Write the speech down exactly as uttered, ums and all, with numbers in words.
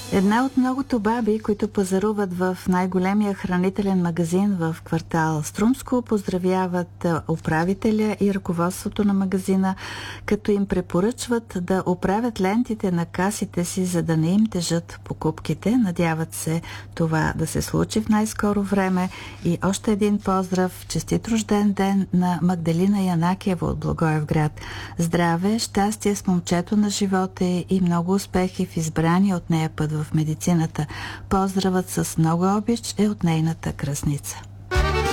Една от многото баби, които пазаруват в най-големия хранителен магазин в квартал Струмско, поздравяват управителя и ръководството на магазина, като им препоръчват да оправят лентите на касите си, за да не им тежат покупките. Надяват се това да се случи в най-скоро време. И още един поздрав: честит рожден ден на Магдалина Янакиева от Благоевград. Здраве, щастие с момчето на живота и много успехи в избрания от нея път в медицината. Поздравът с много обич е от нейната кръстница.